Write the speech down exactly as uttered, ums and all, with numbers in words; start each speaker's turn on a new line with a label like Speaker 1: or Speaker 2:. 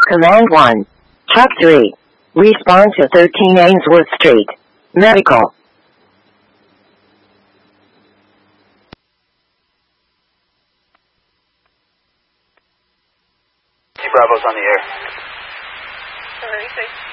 Speaker 1: Command one. Truck three. Respond to thirteen Ainsworth Street. Medical.
Speaker 2: Bravo's on the air.
Speaker 3: thirty-six.